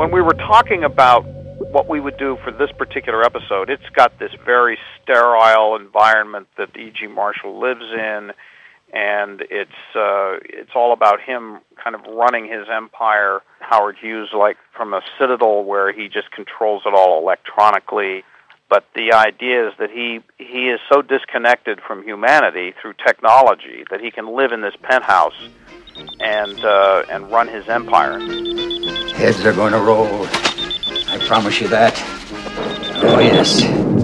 When we were talking about what we would do for this particular episode, it's got this very sterile environment that E.G. Marshall lives in, and it's all about him kind of running his empire, Howard Hughes, like from a citadel where he just controls it all electronically. But the idea is that he is so disconnected from humanity through technology that he can live in this penthouse and run his empire. Heads are going to roll. I promise you that. Oh, yes.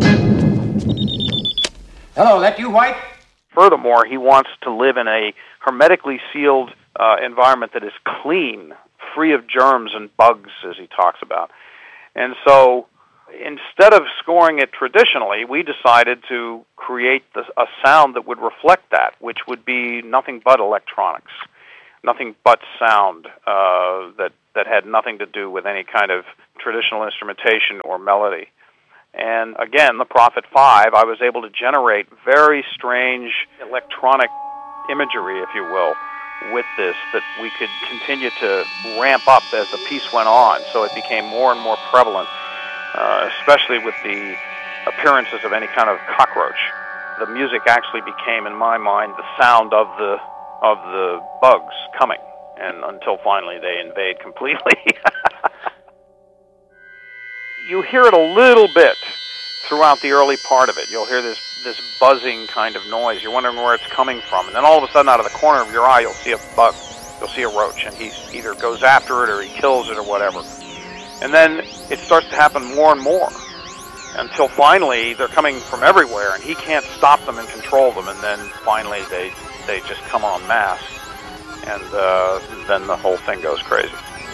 Hello, that you, White? Furthermore, he wants to live in a hermetically sealed environment that is clean, free of germs and bugs, as he talks about. And so, instead of scoring it traditionally, we decided to create a sound that would reflect that, which would be nothing but electronics, nothing but sound that had nothing to do with any kind of traditional instrumentation or melody. And again, the Prophet 5, I was able to generate very strange electronic imagery, if you will, with this, that we could continue to ramp up as the piece went on, so it became more and more prevalent, especially with the appearances of any kind of cockroach. The music actually became, in my mind, the sound of the bugs coming, and until finally they invade completely. You hear it a little bit throughout the early part of it. You'll hear this buzzing kind of noise. You're wondering where it's coming from. And then all of a sudden, out of the corner of your eye, you'll see a bug. You'll see a roach, and he either goes after it or he kills it or whatever. And then it starts to happen more and more until finally they're coming from everywhere, and he can't stop them and control them. And then finally they just come en masse, and then the whole thing goes crazy.